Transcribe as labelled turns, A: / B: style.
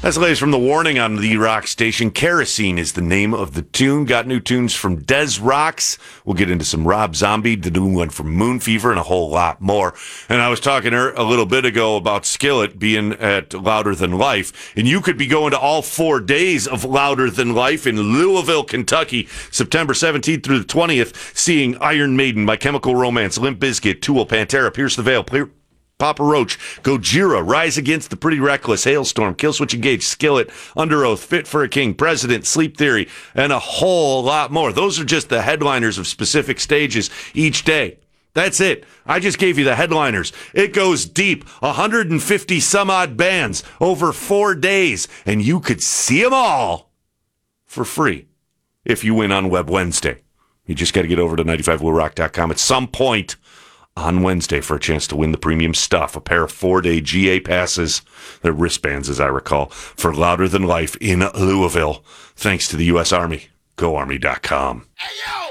A: That's the latest from The Warning on the rock station. Kerosene is the name of the tune. Got new tunes from Des Rocks. We'll get into some Rob Zombie, the new one from Moon Fever, and a whole lot more. And I was talking a little bit ago about Skillet being at Louder Than Life, and you could be going to all 4 days of Louder Than Life in Louisville, Kentucky, September 17th through the 20th, seeing Iron Maiden, My Chemical Romance, Limp Bizkit, Tool, Pantera, Pierce the Veil, Papa Roach, Gojira, Rise Against the Pretty Reckless, Hailstorm, Killswitch Engage, Skillet, Under Oath, Fit for a King, President, Sleep Theory, and a whole lot more. Those are just the headliners of specific stages each day. That's it. I just gave you the headliners. It goes deep. 150 some odd bands over 4 days, and you could see them all for free if you win on Web Wednesday. You just got to get over to 95bluerock.com at some point on Wednesday for a chance to win the premium stuff. A pair of 4-day GA passes, they're wristbands as I recall, for Louder Than Life in Louisville. Thanks to the U.S. Army. GoArmy.com.
B: Hey, yo!